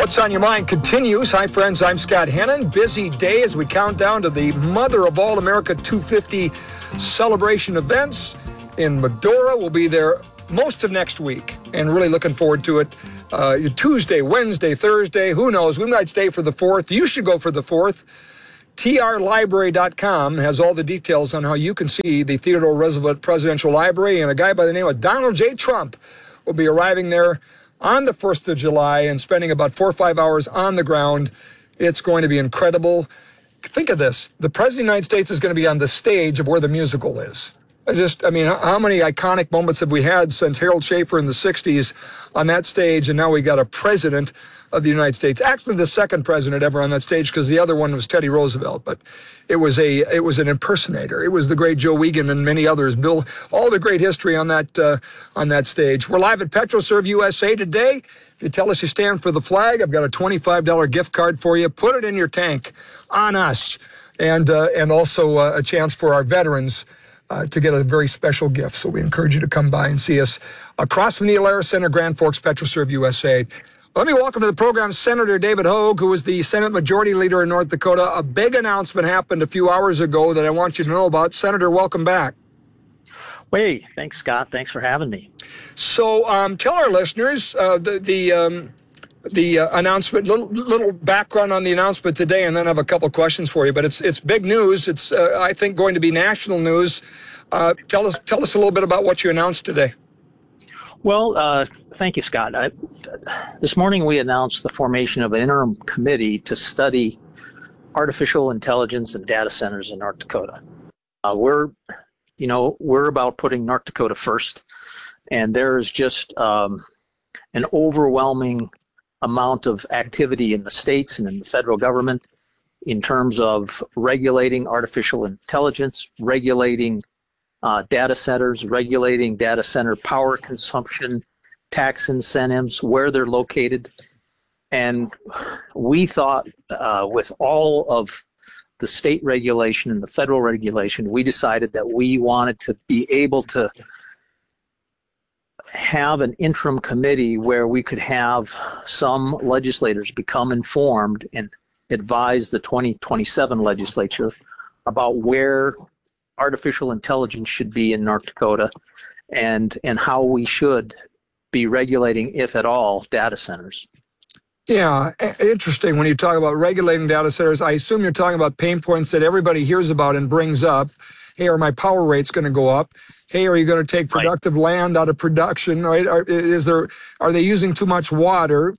What's on Your Mind continues. Hi, friends. I'm Scott Hannon. Busy day as we count down to the Mother of All America 250 celebration events in Medora. We'll be there most of next week and really looking forward to it. Tuesday, Wednesday, Thursday, who knows? We might stay for the 4th. You should go for the 4th. trlibrary.com has all the details on how you can see the Theodore Roosevelt Presidential Library, and a guy by the name of Donald J. Trump will be arriving there on the 1st of July and spending about 4 or 5 hours on the ground. It's going to be incredible. Think of this. The President of the United States is going to be on the stage of where the musical is. How many iconic moments have we had since Harold Schaefer in the 60s on that stage, and now we got a president of the United States. Actually, the second president ever on that stage, because the other one was Teddy Roosevelt, but it was an impersonator. It was the great Joe Wiegand and many others. Bill, all the great history on that stage. We're live at PetroServe USA today. If you tell us you stand for the flag, I've got a $25 gift card for you. Put it in your tank on us, and also a chance for our veterans to get a very special gift. So we encourage you to come by and see us across from the Alara Center, Grand Forks, PetroServe USA. Let me welcome to the program Senator David Hogue, who is the Senate Majority Leader in North Dakota. A big announcement happened a few hours ago that I want you to know about. Senator, welcome back. Hey, thanks, Scott. Thanks for having me. So tell our listeners the announcement, little background on the announcement today, and then I have a couple of questions for you. But it's big news. It's, I think, going to be national news. Tell us a little bit about what you announced today. Well, thank you, Scott. This morning we announced the formation of an interim committee to study artificial intelligence and data centers in North Dakota. We're about putting North Dakota first, and there is just an overwhelming amount of activity in the states and in the federal government in terms of regulating artificial intelligence, regulating data centers, regulating data center power consumption, tax incentives, where they're located. And we thought with all of the state regulation and the federal regulation, we decided that we wanted to be able to have an interim committee where we could have some legislators become informed and advise the 2027 legislature about where artificial intelligence should be in North Dakota and how we should be regulating, if at all, data centers. Yeah, interesting. When you talk about regulating data centers, I assume you're talking about pain points that everybody hears about and brings up. Hey, are my power rates going to go up? Hey, are you going to take productive land out of production? Right? Are they using too much water?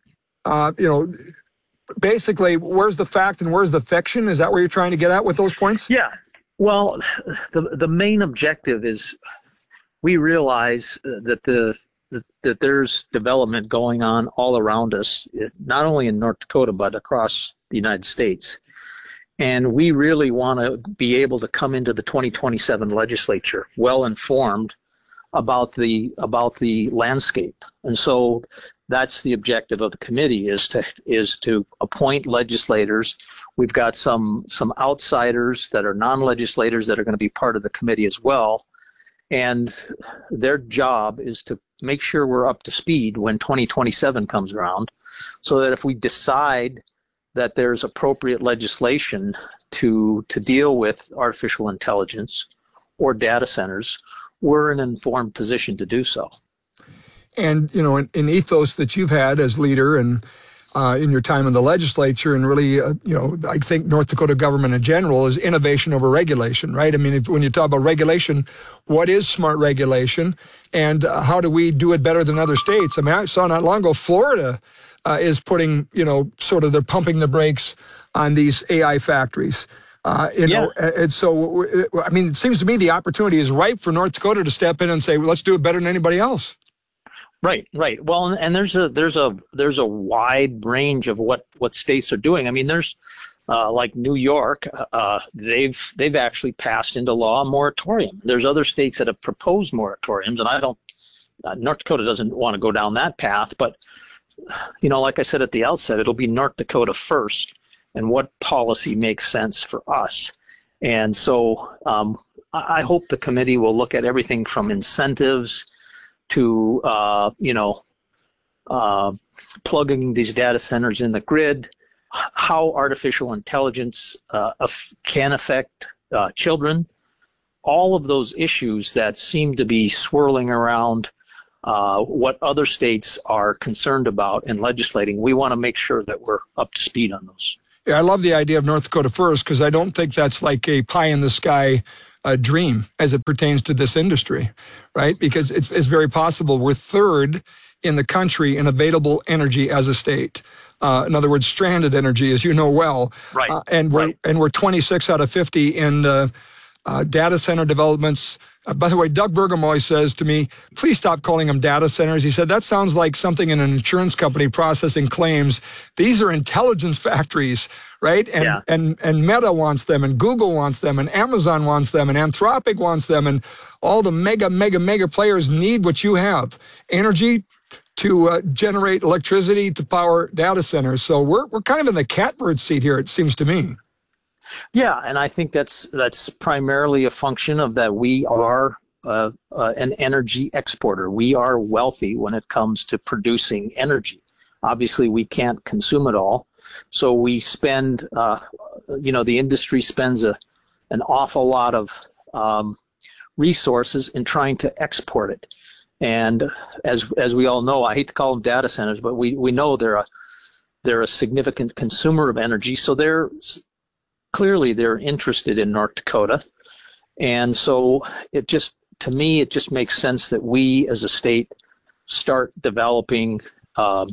Basically, where's the fact and where's the fiction? Is that where you're trying to get at with those points? Yeah. Well, the main objective is we realize that that there's development going on all around us, not only in North Dakota, but across the United States. And we really want to be able to come into the 2027 legislature well informed about the landscape. And so that's the objective of the committee, is to appoint legislators. We've got some outsiders that are non-legislators that are going to be part of the committee as well. And their job is to make sure we're up to speed when 2027 comes around, so that if we decide that there's appropriate legislation to deal with artificial intelligence or data centers, we're in an informed position to do so. And, in ethos that you've had as leader and in your time in the legislature, and really, I think North Dakota government in general is innovation over regulation, right? I mean, when you talk about regulation, what is smart regulation, and how do we do it better than other states? I mean, I saw not long ago, Florida is putting, they're pumping the brakes on these AI factories. And so, I mean, it seems to me the opportunity is ripe for North Dakota to step in and say, well, let's do it better than anybody else. Right. Well, and there's a wide range of what states are doing. I mean, there's like New York, they've actually passed into law a moratorium. There's other states that have proposed moratoriums, and North Dakota doesn't want to go down that path. But like I said at the outset, it'll be North Dakota first, and what policy makes sense for us. And so I hope the committee will look at everything from incentives to plugging these data centers in the grid, how artificial intelligence can affect children, all of those issues that seem to be swirling around what other states are concerned about and legislating. We want to make sure that we're up to speed on those. Yeah, I love the idea of North Dakota first, because I don't think that's like a pie in the sky dream as it pertains to this industry, right? Because it's very possible we're third in the country in available energy as a state. In other words, stranded energy, as you know well. Right. And we're 26 out of 50 in data center developments. By the way, Doug Burgum always says to me, please stop calling them data centers. He said, that sounds like something in an insurance company processing claims. These are intelligence factories, right? And Meta wants them, and Google wants them, and Amazon wants them, and Anthropic wants them, and all the mega players need what you have. Energy to generate electricity to power data centers. So we're kind of in the catbird seat here, it seems to me. Yeah, and I think that's primarily a function of that we are an energy exporter. We are wealthy when it comes to producing energy. Obviously, we can't consume it all, so we spend. The industry spends an awful lot of resources in trying to export it. And as we all know, I hate to call them data centers, but we know they're a significant consumer of energy. So clearly they're interested in North Dakota. And so to me, it just makes sense that we as a state start developing the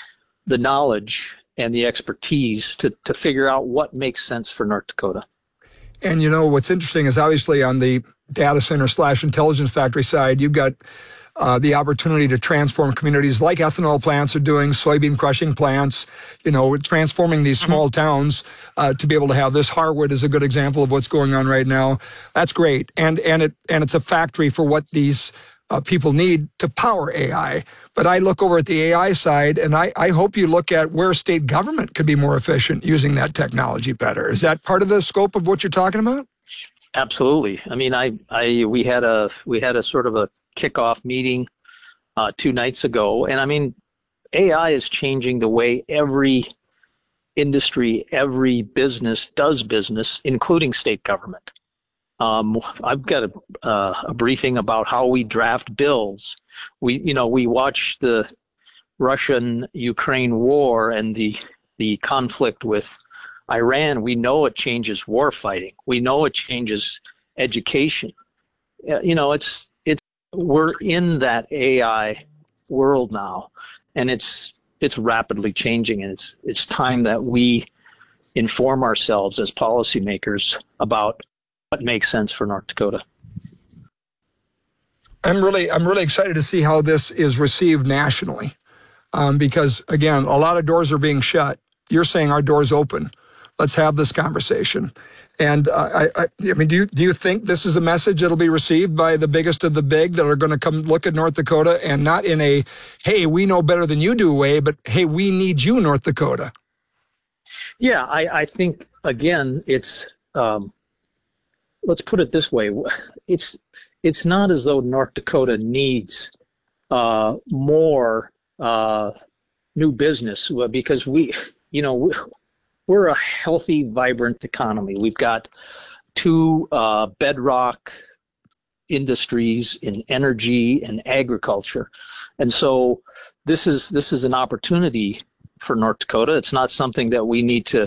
knowledge and the expertise to figure out what makes sense for North Dakota. And what's interesting is obviously on the data center / intelligence factory side, you've got the opportunity to transform communities like ethanol plants are doing, soybean crushing plants, transforming these small towns to be able to have this. Harwood is a good example of what's going on right now. That's great. And it's a factory for what these people need to power AI. But I look over at the AI side, and I hope you look at where state government could be more efficient using that technology better. Is that part of the scope of what you're talking about? Absolutely. I mean, we had a sort of a kickoff meeting 2 nights ago, and I mean, AI is changing the way every industry, every business does business, including state government. I've got a briefing about how we draft bills. We watch the Russian-Ukraine war and the conflict with Iran. We know it changes war fighting. We know it changes education. We're in that AI world now, and it's rapidly changing, and it's time that we inform ourselves as policymakers about what makes sense for North Dakota. I'm really excited to see how this is received nationally, because again, a lot of doors are being shut. You're saying our door's open. Let's have this conversation. And I mean, do you think this is a message that'll be received by the biggest of the big that are going to come look at North Dakota, and not in a, hey, we know better than you do way, but hey, we need you, North Dakota? Yeah, I think, again, it's, let's put it this way. It's not as though North Dakota needs more new business, because we're a healthy, vibrant economy. We've got 2 bedrock industries in energy and agriculture, and so this is an opportunity for North Dakota. It's not something that we need to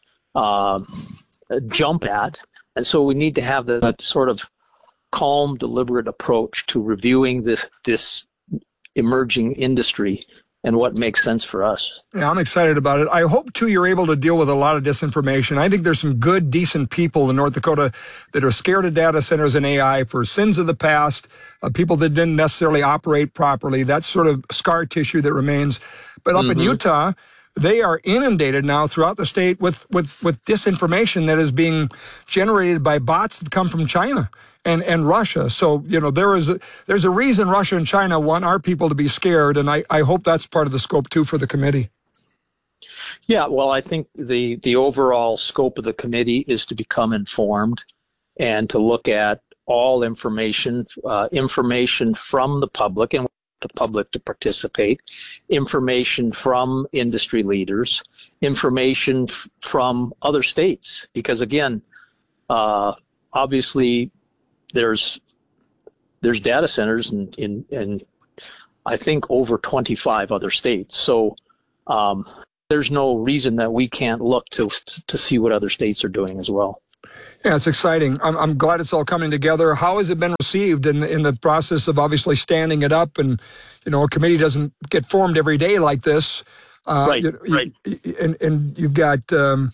jump at, and so we need to have that sort of calm, deliberate approach to reviewing this emerging industry and what makes sense for us. Yeah, I'm excited about it. I hope, too, you're able to deal with a lot of disinformation. I think there's some good, decent people in North Dakota that are scared of data centers and AI for sins of the past, people that didn't necessarily operate properly. That's sort of scar tissue that remains. But up in Utah, they are inundated now throughout the state with disinformation that is being generated by bots that come from China and Russia. So, there's a reason Russia and China want our people to be scared, and I hope that's part of the scope, too, for the committee. Yeah, well, I think the overall scope of the committee is to become informed and to look at all information from the public, and the public to participate, information from industry leaders, information from other states. Because again, obviously there's data centers in I think over 25 other states. So there's no reason that we can't look to see what other states are doing as well. Yeah, it's exciting. I'm glad it's all coming together. How has it been received in the process of obviously standing it up? And, a committee doesn't get formed every day like this. Right. And you've got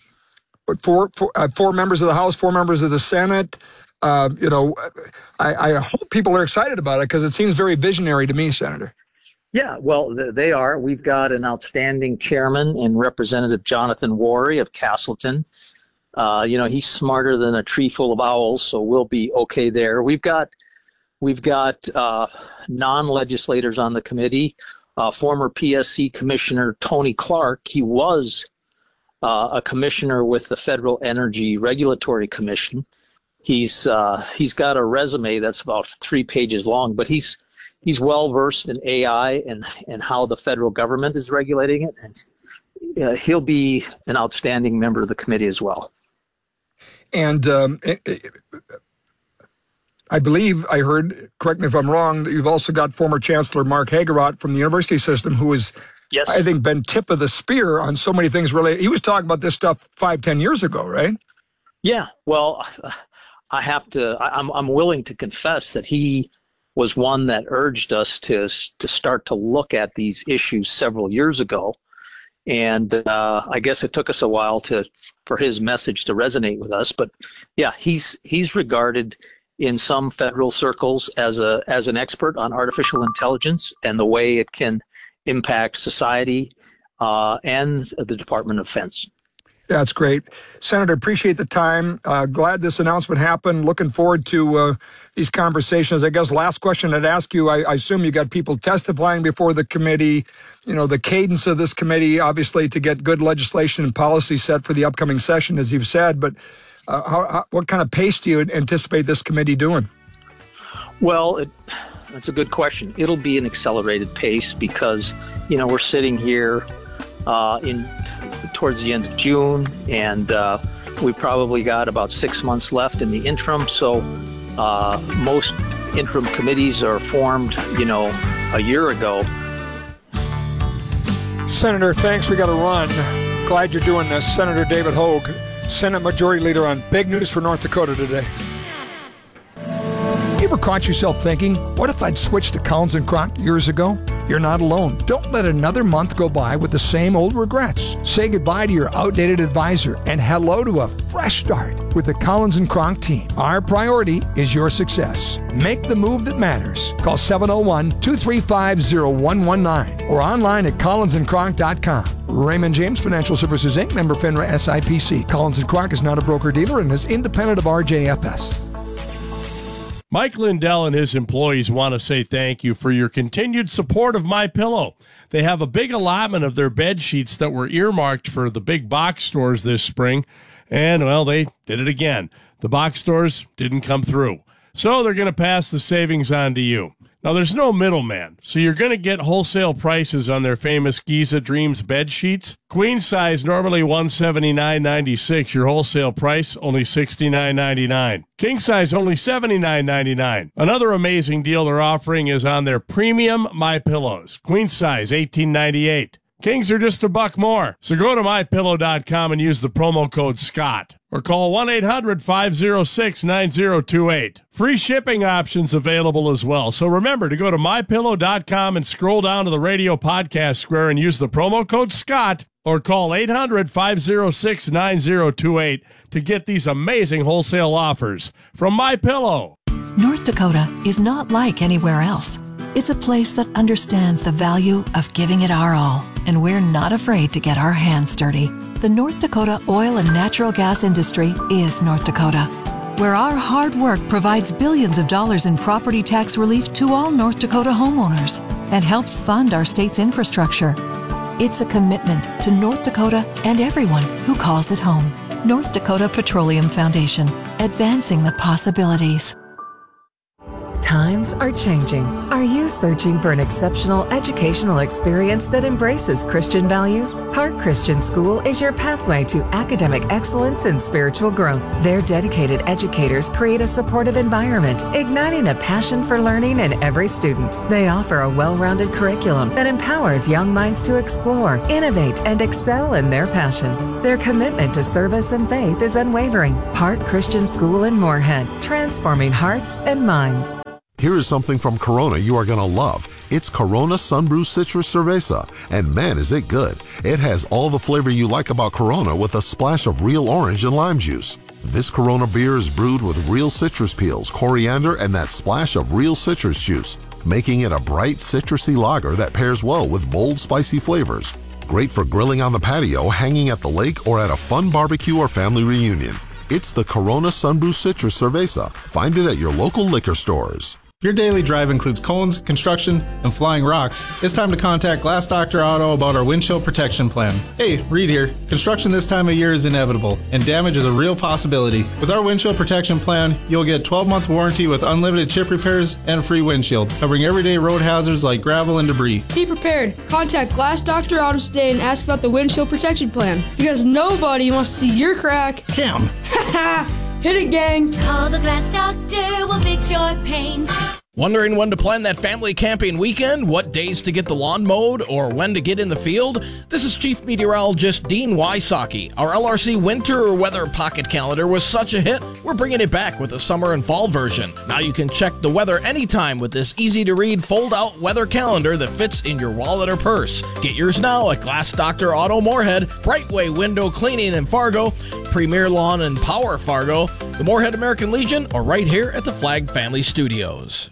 four members of the House, 4 members of the Senate. I hope people are excited about it because it seems very visionary to me, Senator. Yeah, well, they are. We've got an outstanding chairman in Representative Jonathan Worry of Castleton. He's smarter than a tree full of owls, so we'll be okay there. We've got non-legislators on the committee. Former PSC Commissioner Tony Clark, he was a commissioner with the Federal Energy Regulatory Commission. He's got a resume that's about 3 pages long, but he's well versed in AI and how the federal government is regulating it, and he'll be an outstanding member of the committee as well. And I believe I heard, correct me if I'm wrong, that you've also got former Chancellor Mark Hagerott from the university system, who has, yes, I think, been tip of the spear on so many things related. He was talking about this stuff 5-10 years ago, right? Yeah. Well, I'm willing to confess that he was one that urged us to start to look at these issues several years ago. And I guess it took us a while for his message to resonate with us. But yeah, he's regarded in some federal circles as an expert on artificial intelligence and the way it can impact society and the Department of Defense. Yeah, that's great. Senator, appreciate the time. Glad this announcement happened. Looking forward to these conversations. I guess last question I'd ask you, I assume you got people testifying before the committee, the cadence of this committee, obviously to get good legislation and policy set for the upcoming session, as you've said, but what kind of pace do you anticipate this committee doing? Well, that's a good question. It'll be an accelerated pace because, we're sitting here towards the end of June, and we probably got about 6 months left in the interim. So most interim committees are formed, a year ago. Senator, thanks. We got to run. Glad you're doing this. Senator David Hogue, Senate Majority Leader on Big News for North Dakota Today. You ever caught yourself thinking, what if I'd switched to Collins & Kronk years ago? You're not alone. Don't let another month go by with the same old regrets. Say goodbye to your outdated advisor and hello to a fresh start with the Collins & Kronk team. Our priority is your success. Make the move that matters. Call 701-235-0119 or online at collinsandkronk.com. Raymond James Financial Services, Inc., member FINRA SIPC. Collins & Kronk is not a broker-dealer and is independent of RJFS. Mike Lindell and his employees want to say thank you for your continued support of MyPillow. They have a big allotment of their bed sheets that were earmarked for the big box stores this spring, and, well, they did it again. The box stores didn't come through, so they're going to pass the savings on to you. Now, there's no middleman, so you're going to get wholesale prices on their famous Giza Dreams bed sheets. Queen size, normally $179.96. Your wholesale price, only $69.99. King size, only $79.99. Another amazing deal they're offering is on their premium MyPillows. Queen size, $18.98. Kings are just $1 more. So go to MyPillow.com and use the promo code SCOTT. Or call 1-800-506-9028. Free shipping options available as well. So remember to go to MyPillow.com and scroll down to the radio podcast square and use the promo code SCOTT. Or call 800-506-9028 to get these amazing wholesale offers from MyPillow. North Dakota is not like anywhere else. It's a place that understands the value of giving it our all, and we're not afraid to get our hands dirty. The North Dakota oil and natural gas industry is North Dakota, where our hard work provides billions of dollars in property tax relief to all North Dakota homeowners and helps fund our state's infrastructure. It's a commitment to North Dakota and everyone who calls it home. North Dakota Petroleum Foundation, advancing the possibilities. Times are changing. Are you searching for an exceptional educational experience that embraces Christian values? Park Christian School is your pathway to academic excellence and spiritual growth. Their dedicated educators create a supportive environment, igniting a passion for learning in every student. They offer a well-rounded curriculum that empowers young minds to explore, innovate, and excel in their passions. Their commitment to service and faith is unwavering. Park Christian School in Moorhead, transforming hearts and minds. Here is something from Corona you are going to love. It's Corona Sunbrew Citrus Cerveza, and man is it good. It has all the flavor you like about Corona with a splash of real orange and lime juice. This Corona beer is brewed with real citrus peels, coriander, and that splash of real citrus juice, making it a bright citrusy lager that pairs well with bold spicy flavors. Great for grilling on the patio, hanging at the lake, or at a fun barbecue or family reunion. It's the Corona Sunbrew Citrus Cerveza. Find it at your local liquor stores. Your daily drive includes cones, construction, and flying rocks. It's time to contact Glass Doctor Auto about our windshield protection plan. Hey, Reed here. Construction this time of year is inevitable, and damage is a real possibility. With our windshield protection plan, you'll get 12-month warranty with unlimited chip repairs and free windshield, covering everyday road hazards like gravel and debris. Be prepared. Contact Glass Doctor Auto today and ask about the windshield protection plan, because nobody wants to see your crack. Cam. Hit it, gang. Call the Glass Doctor, we'll fix your paint. Wondering when to plan that family camping weekend, what days to get the lawn mowed, or when to get in the field? This is Chief Meteorologist Dean Wysocki. Our LRC winter weather pocket calendar was such a hit, we're bringing it back with a summer and fall version. Now you can check the weather anytime with this easy-to-read fold-out weather calendar that fits in your wallet or purse. Get yours now at Glass Doctor Auto Moorhead, Brightway Window Cleaning in Fargo, Premier Lawn and Power Fargo, the Moorhead American Legion, or right here at the Flag Family Studios.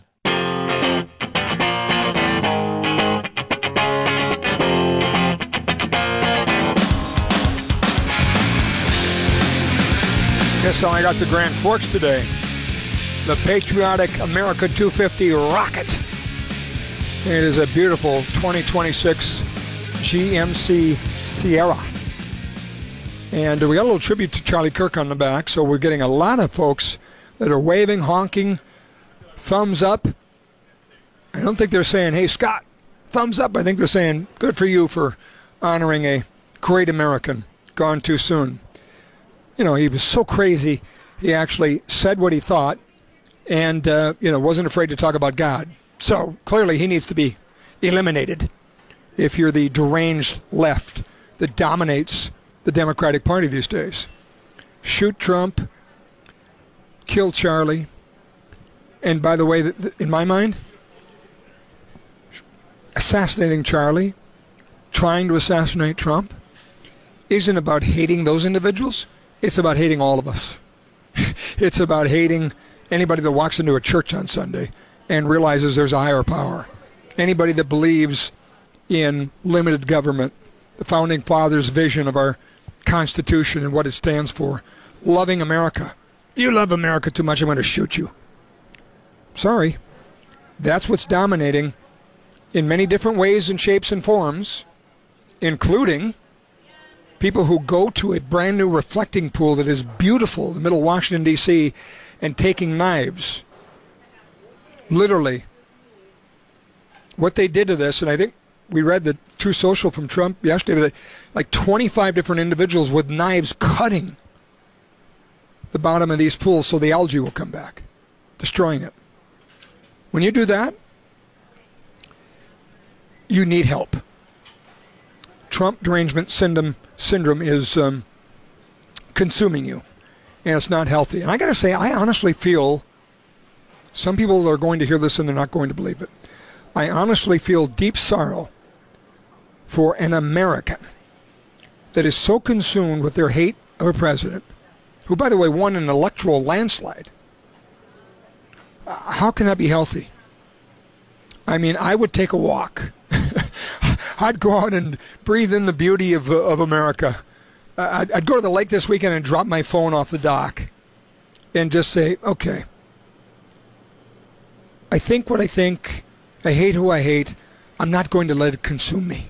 Guess how I got to Grand Forks today? The Patriotic America 250 rocket. It is a beautiful 2026 GMC Sierra. And we got a little tribute to Charlie Kirk on the back, so we're getting a lot of folks that are waving, honking, thumbs up. I don't think they're saying, hey, Scott, thumbs up. I think they're saying, good for you for honoring a great American gone too soon. You know, he was so crazy, he actually said what he thought and, wasn't afraid to talk about God. So clearly he needs to be eliminated if you're the deranged left that dominates the Democratic Party these days. Shoot Trump, kill Charlie, and by the way, in my mind, assassinating Charlie, trying to assassinate Trump, isn't about hating those individuals. It's about hating all of us. It's about hating anybody that walks into a church on Sunday and realizes there's a higher power. Anybody that believes in limited government, the Founding Fathers' vision of our Constitution and what it stands for. Loving America. You love America too much, I'm going to shoot you. Sorry. That's what's dominating in many different ways and shapes and forms, including people who go to a brand new reflecting pool that is beautiful in the middle of Washington, D.C., and taking knives. Literally. What they did to this, and I think we read the True Social from Trump yesterday, that like 25 different individuals with knives cutting the bottom of these pools so the algae will come back, destroying it. When you do that, you need help. Trump derangement syndrome is consuming you, and it's not healthy. And I got to say, I honestly feel, some people are going to hear this and they're not going to believe it, I honestly feel deep sorrow for an American that is so consumed with their hate of a president, who, by the way, won an electoral landslide. How can that be healthy? I mean, I would take a walk. I'd go out and breathe in the beauty of America. I'd go to the lake this weekend and drop my phone off the dock and just say, okay, I think what I think, I hate who I hate, I'm not going to let it consume me.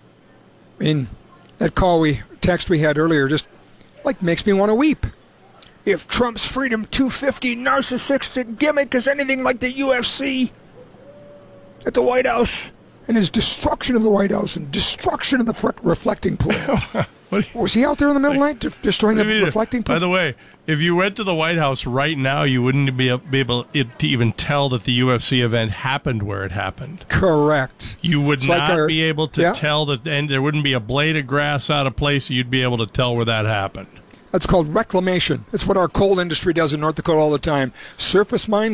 I mean, that text we had earlier just like makes me want to weep. if Trump's Freedom 250 narcissistic gimmick is anything like the UFC at the White House, and his destruction of the White House and destruction of the reflecting pool. Was he out there in the middle of the night destroying the reflecting pool? By the way, if you went to the White House right now, you wouldn't be able to even tell that the UFC event happened where it happened. Correct. You would not be able to tell that, and there wouldn't be a blade of grass out of place. You'd be able to tell where that happened. That's called reclamation. It's what our coal industry does in North Dakota all the time. Surface mine